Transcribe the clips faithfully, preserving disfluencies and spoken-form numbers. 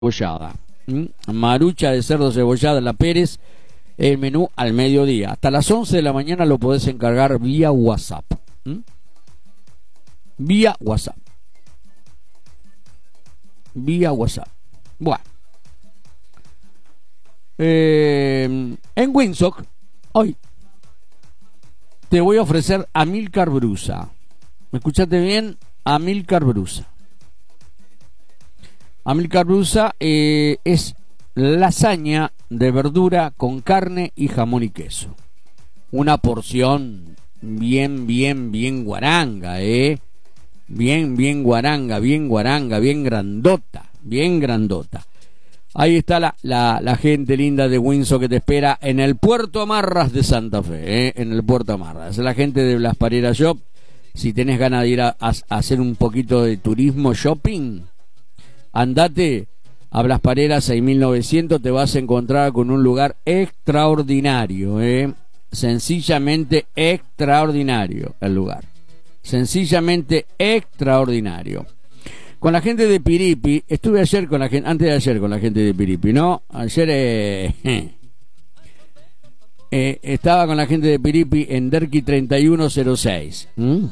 cebollada. ¿Mm? Marucha de cerdo cebollada en La Pérez, el menú al mediodía. Hasta las once de la mañana lo podés encargar vía WhatsApp. ¿Mm? Vía WhatsApp. Vía WhatsApp. Bueno. Eh, en Winsock, hoy te voy a ofrecer Amilcar Brusa. ¿Me escuchaste bien? Amilcar Brusa. Amilcar Brusa eh, es lasaña de verdura con carne y jamón y queso. Una porción bien, bien, bien guaranga, ¿eh? Bien, bien guaranga, bien guaranga, bien grandota, bien grandota. Ahí está la, la, la gente linda de Winsock que te espera en el Puerto Amarras de Santa Fe, ¿eh? En el Puerto Amarras. Es la gente de Blas Parera Shop. Si tenés ganas de ir a, a, a hacer un poquito de turismo shopping, andate a Blas Parera seis mil novecientos, te vas a encontrar con un lugar extraordinario, ¿eh? Sencillamente extraordinario el lugar. Sencillamente extraordinario. Con la gente de Piripi, estuve ayer con la gente, antes de ayer con la gente de Piripi, ¿no? Ayer eh, eh, estaba con la gente de Piripi en Derqui treinta y uno cero seis. ¿Mm?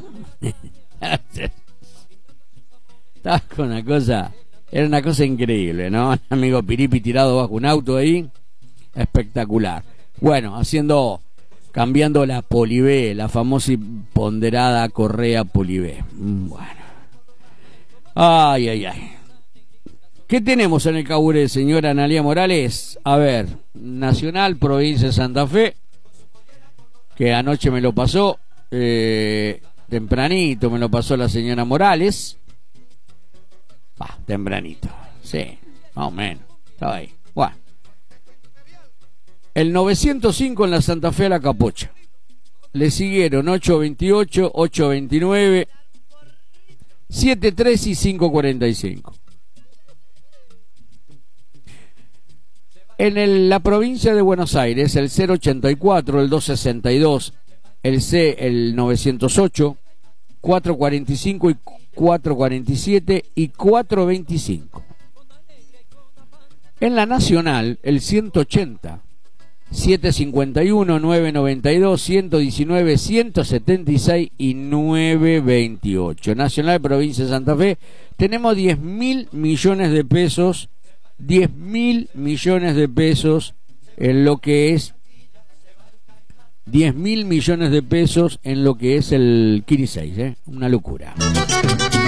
Estaba con una cosa, era una cosa increíble, ¿no? Amigo Piripi tirado bajo un auto ahí, espectacular. Bueno, haciendo, cambiando la Polibé, la famosa y ponderada correa Polibé. Bueno. Ay, ay, ay. ¿Qué tenemos en el Caburé, señora Analía Morales? A ver, Nacional, provincia de Santa Fe, que anoche me lo pasó, eh, tempranito me lo pasó la señora Morales. Ah, tempranito, sí, más o menos, estaba ahí. Bueno. El novecientos cinco en la Santa Fe a la Capocha. Le siguieron ocho veintiocho, ocho veintinueve, siete tres y cinco cuarenta y cinco. En el, la provincia de Buenos Aires, el cero ochenta y cuatro, el doscientos sesenta y dos, el C, el novecientos ocho, cuatrocientos cuarenta y cinco y cuatrocientos cuarenta y siete y cuatrocientos veinticinco. En la Nacional, el ciento ochenta, setecientos cincuenta y uno, novecientos noventa y dos, ciento diecinueve, ciento setenta y seis y novecientos veintiocho. Nacional, provincia de Santa Fe, tenemos diez mil millones de pesos, diez mil millones de pesos en lo que es, diez mil millones de pesos en lo que es el Kiri seis, ¿eh? Una locura.